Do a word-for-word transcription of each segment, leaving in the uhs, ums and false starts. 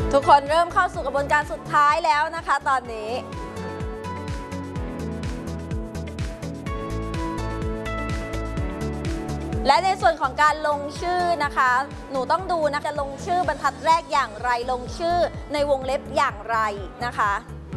ทุกคนเริ่มเข้าสู่กระบวนการสุดท้ายแล้วนะคะตอนนี้และในส่วนของการลงชื่อนะคะหนูต้องดูนะจะลงชื่อบรรทัดแรกอย่างไรลงชื่อในวงเล็บอย่างไรนะคะ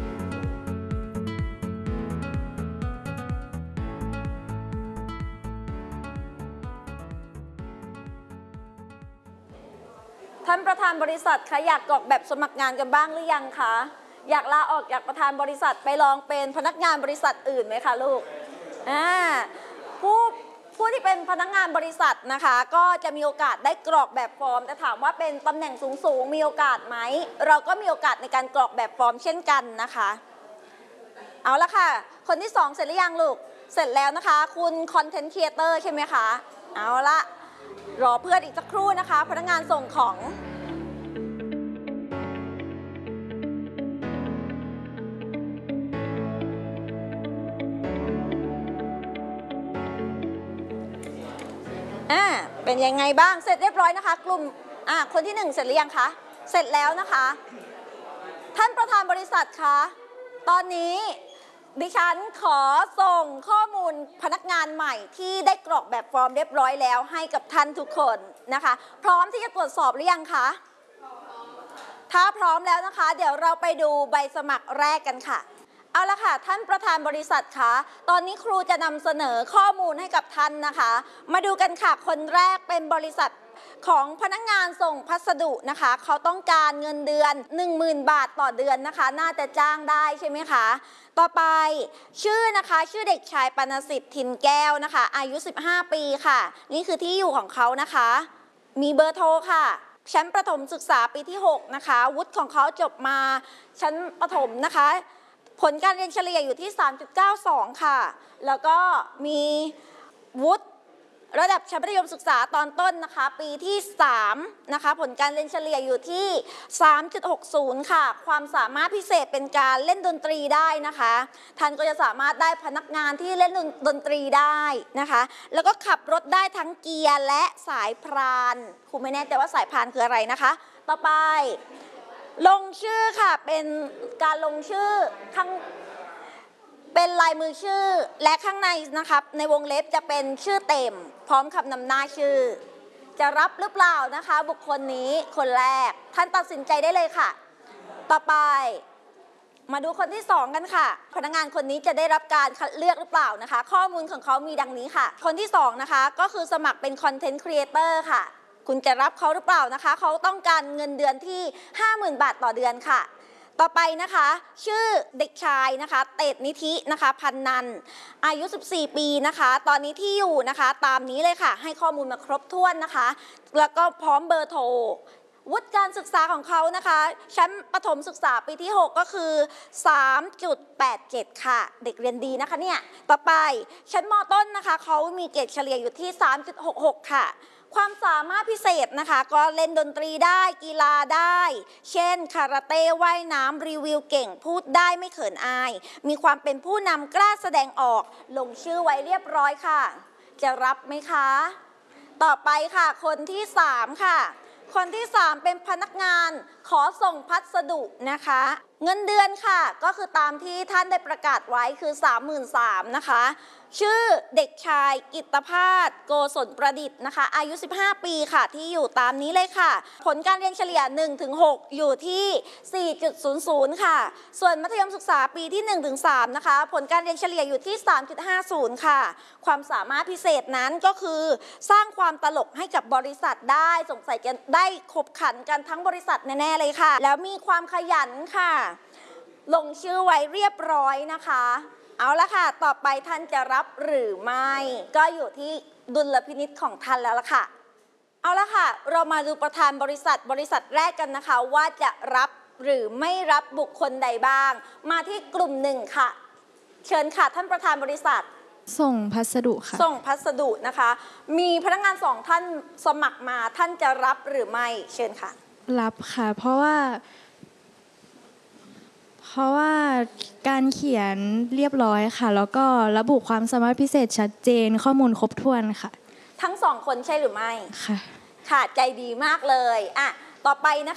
ท่านประธานบริษัทคะอยากกรอกแบบสมัครงานกันบ้างหรือยังคะอยากลาออกจากประธานบริษัทไปลองเป็นพนักงานบริษัทอื่นไหมคะลูกอ่าผู้ผู้ที่เป็นพนักงานบริษัทนะคะก็จะมีโอกาสได้กรอกแบบฟอร์มแต่ถามว่าเป็นตำแหน่งสูงๆมีโอกาสไหมเราก็มีโอกาสในการกรอกแบบฟอร์มเช่นกันนะคะเอาละค่ะคนที่สองเสร็จหรือยังลูกเสร็จแล้วนะคะคุณคอนเทนต์ครีเอเตอร์ใช่ไหมคะเอาละรอเพื่อนอีกสักครู่นะคะพนักงานส่งของอ่าเป็นยังไงบ้างเสร็จเรียบร้อยนะคะกลุ่มอ่าคนที่หนึ่งเสร็จหรือยังคะเสร็จแล้วนะคะท่านประธานบริษัทคะตอนนี้ดิฉันขอส่งข้อมูลพนักงานใหม่ที่ได้กรอกแบบฟอร์มเรียบร้อยแล้วให้กับท่านทุกคนนะคะพร้อมที่จะตรวจสอบหรือยังคะถ้าพร้อมแล้วนะคะเดี๋ยวเราไปดูใบสมัครแรกกันค่ะเอาละค่ะท่านประธานบริษัทคะตอนนี้ครูจะนำเสนอข้อมูลให้กับท่านนะคะมาดูกันค่ะคนแรกเป็นบริษัทของพนักงานส่งพัสดุนะคะเขาต้องการเงินเดือน หนึ่งหมื่น บาทต่อเดือนนะคะน่าจะจ้างได้ใช่ไหมคะต่อไปชื่อนะคะชื่อเด็กชายปนสิทธิ์ทินแก้วนะคะอายุสิบห้าปีค่ะนี่คือที่อยู่ของเขานะคะมีเบอร์โทรค่ะชั้นประถมศึกษาปีที่หกนะคะวุฒิของเขาจบมาชั้นประถมนะคะผลการเรียนเฉลี่ยอยู่ที่ สามจุดเก้าสอง ค่ะแล้วก็มีวุฒิระดับชั้นมัธยมศึกษาตอนต้นนะคะปีที่สามนะคะผลการเรียนเฉลี่ยอยู่ที่ สามจุดหกศูนย์ ค่ะความสามารถพิเศษเป็นการเล่นดนตรีได้นะคะท่านก็จะสามารถได้พนักงานที่เล่นดนตรีได้นะคะแล้วก็ขับรถได้ทั้งเกียร์และสายพานครูไม่แน่ใจว่าสายพานคืออะไรนะคะต่อไปลงชื่อค่ะเป็นการลงชื่อข้างเป็นลายมือชื่อและข้างในนะครับในวงเล็บจะเป็นชื่อเต็มพร้อมคำนำหน้าชื่อจะรับหรือเปล่านะคะบุคคลนี้คนแรกท่านตัดสินใจได้เลยค่ะต่อไปมาดูคนที่สองกันค่ะพนักงานคนนี้จะได้รับการคัดเลือกหรือเปล่านะคะข้อมูลของเขามีดังนี้ค่ะคนที่สองนะคะก็คือสมัครเป็นคอนเทนต์ครีเอเตอร์ค่ะคุณจะรับเขาหรือเปล่านะคะเขาต้องการเงินเดือนที่ ห้าหมื่น บาทต่อเดือนค่ะต่อไปนะคะชื่อเด็กชายนะคะเตดนิธินะคะพันนันอายุสิบสี่ปีนะคะตอนนี้ที่อยู่นะคะตามนี้เลยค่ะให้ข้อมูลมาครบถ้วนนะคะแล้วก็พร้อมเบอร์โทรวุฒิการศึกษาของเขานะคะชั้นประถมศึกษาปีที่หกก็คือ สามจุดแปดเจ็ด ค่ะเด็กเรียนดีนะคะเนี่ยต่อไปชั้นม.ต้นนะคะเขามีเกรดเฉลี่ยอยู่ที่ สามจุดหกหก ค่ะความสามารถพิเศษนะคะก็เล่นดนตรีได้กีฬาได้เช่นคาราเต้ว่ายน้ำรีวิวเก่งพูดได้ไม่เขินอายมีความเป็นผู้นำกล้าแสดงออกลงชื่อไว้เรียบร้อยค่ะจะรับไหมคะต่อไปค่ะคนที่สามค่ะคนที่สามเป็นพนักงานขอส่งพัสดุนะคะเงินเดือนค่ะก็คือตามที่ท่านได้ประกาศไว้คือ สามหมื่นสามพัน นะคะชื่อเด็กชายกิตภาสโกศลประดิษฐ์นะคะอายุสิบห้าปีค่ะที่อยู่ตามนี้เลยค่ะผลการเรียนเฉลี่ย หนึ่งถึงหก อยู่ที่ สี่จุดศูนย์ศูนย์ ค่ะส่วนมัธยมศึกษาปีที่ หนึ่งถึงสาม นะคะผลการเรียนเฉลี่ยอยู่ที่ สามจุดห้าศูนย์ ค่ะความสามารถพิเศษนั้นก็คือสร้างความตลกให้กับบริษัทได้สงสัยจะได้ขบขันกันทั้งบริษัทแน่ๆเลยค่ะแล้วมีความขยันค่ะลงชื่อไว้เรียบร้อยนะคะเอาละค่ะต่อไปท่านจะรับหรือไม่ก็อยู่ที่ดุลพินิจของท่านแล้วล่ะค่ะเอาละค่ะเรามาดูประธานบริษัทบริษัทแรกกันนะคะว่าจะรับหรือไม่รับบุคคลใดบ้างมาที่กลุ่มหนึ่งค่ะเชิญค่ะท่านประธานบริษัทส่งพัสดุค่ะส่งพัสดุนะคะมีพนักงานสองท่านสมัครมาท่านจะรับหรือไม่เชิญค่ะรับค่ะเพราะว่าเพราะว่าการเขียนเรียบร้อยค่ะแล้วก็ระบุความสามารถพิเศษชัดเจนข้อมูลครบถ้วนค่ะทั้งสองคนใช่หรือไม่ค่ะค่ะใจดีมากเลยอ่ะต่อไปนะคะ